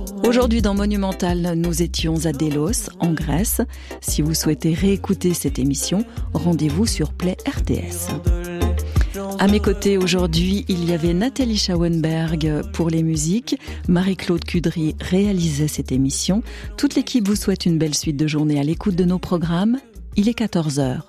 Aujourd'hui dans Monumental, nous étions à Délos, en Grèce. Si vous souhaitez réécouter cette émission, rendez-vous sur Play RTS. À mes côtés aujourd'hui, il y avait Nathalie Schauenberg pour les musiques, Marie-Claude Cudry réalisait cette émission. Toute l'équipe vous souhaite une belle suite de journée à l'écoute de nos programmes. Il est 14h.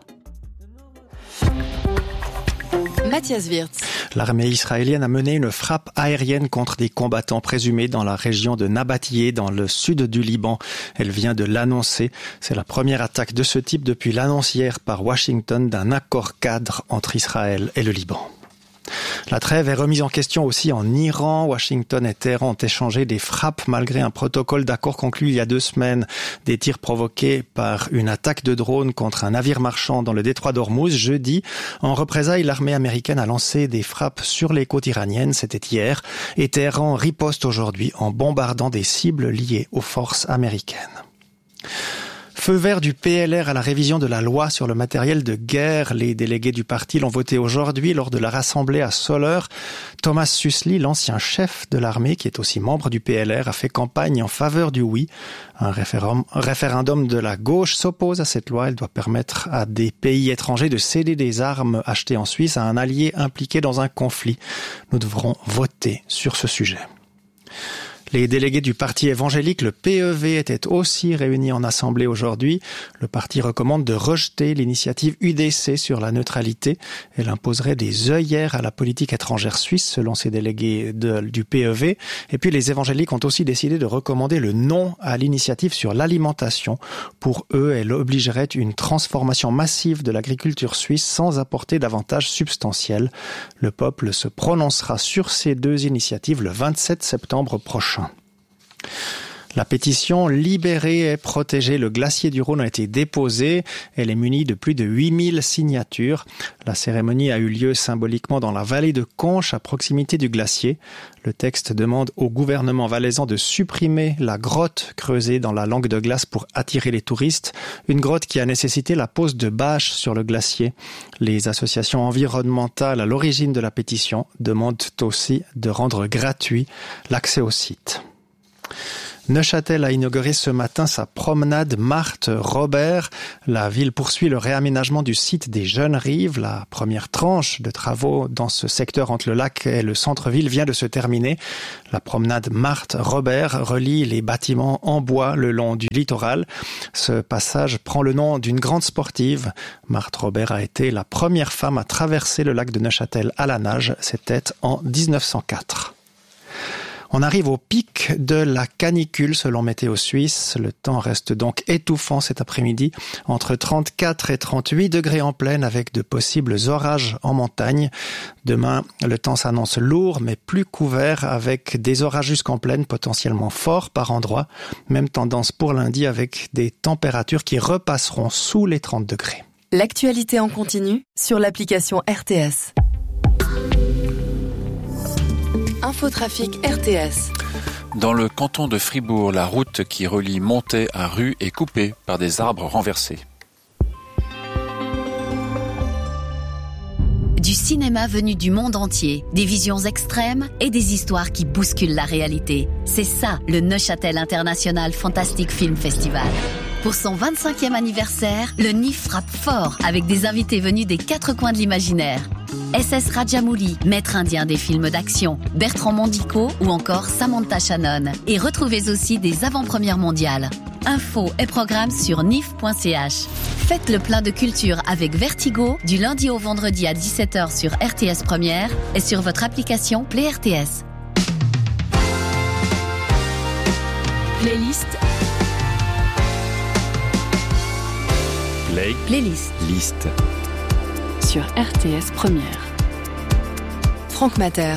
Mathias Wirtz. L'armée israélienne a mené une frappe aérienne contre des combattants présumés dans la région de Nabatieh, dans le sud du Liban. Elle vient de l'annoncer. C'est la première attaque de ce type depuis l'annonce hier par Washington d'un accord cadre entre Israël et le Liban. La trêve est remise en question aussi en Iran. Washington et Téhéran ont échangé des frappes malgré un protocole d'accord conclu il y a 2 semaines. Des tirs provoqués par une attaque de drone contre un navire marchand dans le détroit d'Ormuz jeudi. En représailles, l'armée américaine a lancé des frappes sur les côtes iraniennes, c'était hier. Et Téhéran riposte aujourd'hui en bombardant des cibles liées aux forces américaines. Feu vert du PLR à la révision de la loi sur le matériel de guerre. Les délégués du parti l'ont voté aujourd'hui lors de la rassemblée à Soleure. Thomas Susli, l'ancien chef de l'armée, qui est aussi membre du PLR, a fait campagne en faveur du oui. Un référendum de la gauche s'oppose à cette loi. Elle doit permettre à des pays étrangers de céder des armes achetées en Suisse à un allié impliqué dans un conflit. Nous devrons voter sur ce sujet. Les délégués du parti évangélique, le PEV, étaient aussi réunis en assemblée aujourd'hui. Le parti recommande de rejeter l'initiative UDC sur la neutralité. Elle imposerait des œillères à la politique étrangère suisse, selon ces délégués du PEV. Et puis les évangéliques ont aussi décidé de recommander le non à l'initiative sur l'alimentation. Pour eux, elle obligerait une transformation massive de l'agriculture suisse sans apporter d'avantages substantiels. Le peuple se prononcera sur ces 2 initiatives le 27 septembre prochain. La pétition « Libérer et protéger le glacier du Rhône » a été déposée. Elle est munie de plus de 8000 signatures. La cérémonie a eu lieu symboliquement dans la vallée de Conches, à proximité du glacier. Le texte demande au gouvernement valaisan de supprimer la grotte creusée dans la langue de glace pour attirer les touristes. Une grotte qui a nécessité la pose de bâches sur le glacier. Les associations environnementales à l'origine de la pétition demandent aussi de rendre gratuit l'accès au site. Neuchâtel a inauguré ce matin sa promenade Marthe Robert. La ville poursuit le réaménagement du site des Jeunes Rives. La première tranche de travaux dans ce secteur entre le lac et le centre-ville vient de se terminer. La promenade Marthe Robert relie les bâtiments en bois le long du littoral. Ce passage prend le nom d'une grande sportive. Marthe Robert a été la première femme à traverser le lac de Neuchâtel à la nage. C'était en 1904. On arrive au pic de la canicule selon Météo Suisse. Le temps reste donc étouffant cet après-midi, entre 34 et 38 degrés en plaine avec de possibles orages en montagne. Demain, le temps s'annonce lourd mais plus couvert avec des orages jusqu'en plaine potentiellement forts par endroits. Même tendance pour lundi avec des températures qui repasseront sous les 30 degrés. L'actualité en continu sur l'application RTS. Infotrafic RTS. Dans le canton de Fribourg, la route qui relie Montet à Rue est coupée par des arbres renversés. Du cinéma venu du monde entier, des visions extrêmes et des histoires qui bousculent la réalité. C'est ça, le Neuchâtel International Fantastic Film Festival. Pour son 25e anniversaire, le NIF frappe fort avec des invités venus des 4 coins de l'imaginaire. SS Rajamouli, maître indien des films d'action, Bertrand Mondico ou encore Samantha Shannon. Et retrouvez aussi des avant-premières mondiales. Infos et programmes sur nif.ch. Faites le plein de culture avec Vertigo du lundi au vendredi à 17h sur RTS Première et sur votre application Play RTS. Playlist. Playlist. Liste. Sur RTS Première. Franck Mater.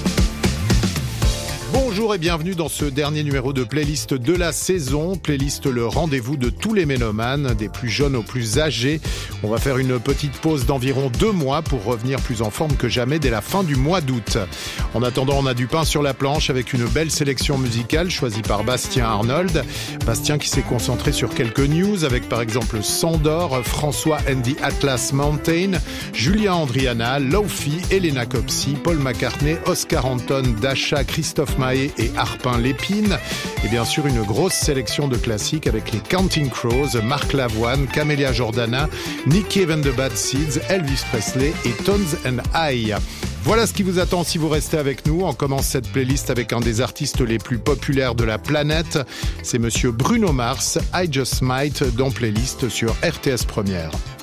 Bonjour et bienvenue dans ce dernier numéro de Playlist de la saison. Playlist, le rendez-vous de tous les mélomanes, des plus jeunes aux plus âgés. On va faire une petite pause d'environ 2 mois pour revenir plus en forme que jamais dès la fin du mois d'août. En attendant, on a du pain sur la planche avec une belle sélection musicale choisie par Bastien Arnold. Bastien qui s'est concentré sur quelques news avec par exemple Sandor, François and the Atlas Mountain, Julia Andriana, Lofi, Elena Copsi, Paul McCartney, Oscar Anton, Dasha, Christophe Maé Presley et Harpin Lépine. Et bien sûr, une grosse sélection de classiques avec les Counting Crows, Marc Lavoine, Camélia Jordana, Nick Cave and the Bad Seeds, Elvis Presley et Tones and I. Voilà ce qui vous attend si vous restez avec nous. On commence cette playlist avec un des artistes les plus populaires de la planète. C'est monsieur Bruno Mars, I Just Might, dans Playlist sur RTS Première.